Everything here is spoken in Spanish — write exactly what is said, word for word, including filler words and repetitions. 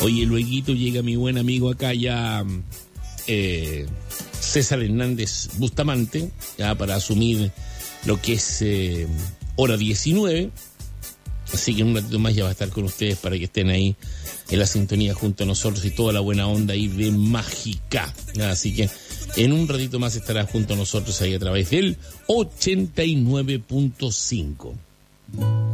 Oye, lueguito llega mi buen amigo acá ya, eh, César Hernández Bustamante, ya para asumir lo que es eh, hora diecinueve. Así que en un ratito más ya va a estar con ustedes para que estén ahí en la sintonía junto a nosotros y toda la buena onda ahí de Mágica. Así que en un ratito más estará junto a nosotros ahí a través del ochenta y nueve punto cinco.